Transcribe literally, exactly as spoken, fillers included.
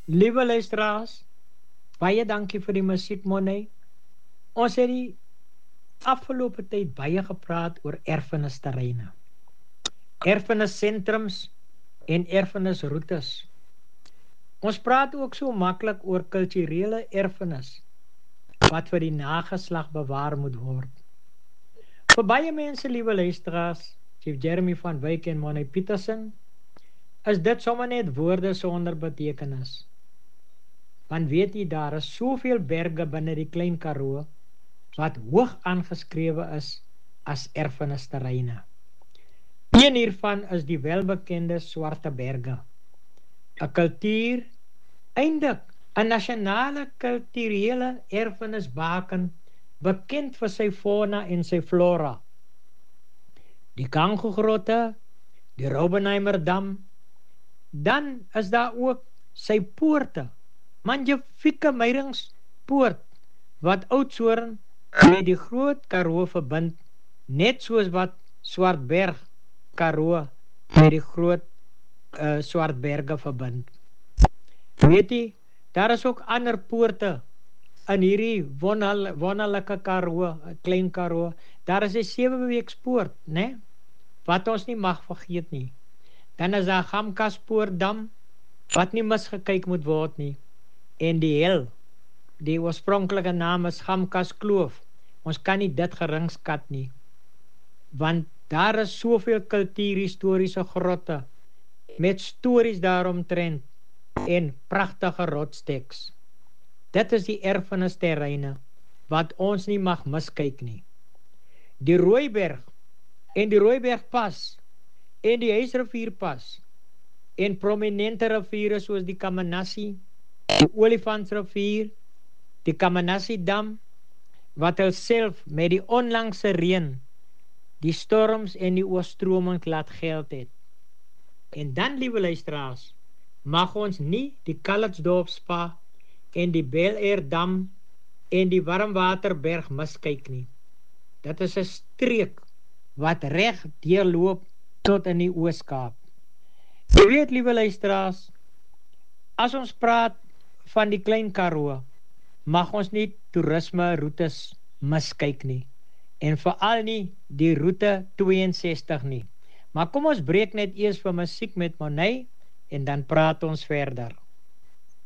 Liewe luisteraars, baie dankie vir die musiek, Monet. Ons het die afgelope tyd baie gepraat oor erfenisterreine, erfenissentrums en erfenisroetes. Ons praat ook so maklik oor kulturele erfenis wat vir die nageslag bewaar moet word. Vir baie mense, liewe luisteraars, Chief Jeremy van Wyk en Monet Petersen, is dit sommer net woorde sonder betekenis. Want weet jy, daar is soveel berge binne die Klein Karoo wat hoog aangeskrewe is as erfenisterreine. Een hiervan is die welbekende Swarte Berge. 'n Kultuur, eindelik 'n nasionale kulturele erfenisbaken, bekend vir sy fauna en sy flora. Die Kango-grotte, die Robbenheimer Dam, dan is daar ook sy poorte, magnifieke Meiringspoort, wat Oudtshoorn met die Groot Karoo verbind, net soos wat Swartberg Karoo met die Groot uh, Swartberge verbind. Weet jy, daar is ook ander poorte in hierdie wonderlike wonderlike Karoo, Klein Karoo. Daar is die Seweweekspoort, né? Wat ons nie mag vergeet nie. Dan is daar Gamkaspoortdam, wat nie misgekyk moet word nie. En die Hel, die oorspronklike naam is Gamkaskloof. Ons kan nie dit geringskat nie. Want daar is soveel kultuurhistoriese grotte, met stories daaromtrent, en pragtige rotsteks. Dit is die erfenisterreine, wat ons nie mag miskyk nie. Die Rooiberg, en die Rooibergpas, en die Huisrivierpas, en prominente riviere soos die Kamanassie, die Olifantsrivier, die Kamanassie Dam, wat hulself met die onlangse reën, die storms en die oorstroming laat geld het. En dan, liewe luisteraars, mag ons nie die Calitzdorp Spa en die Bel Air Dam en die Warmwaterberg miskyk nie. Dit is 'n streek wat reg deurloop tot in die Oos-Kaap. Jy weet, liewe luisteraars, as ons praat van die Klein Karoo, mag ons nie toerisme roetes miskyk nie. En veral nie die roete tweeënsestig nie. Maar kom ons breek net eers vir musiek met Monet en dan praat ons verder.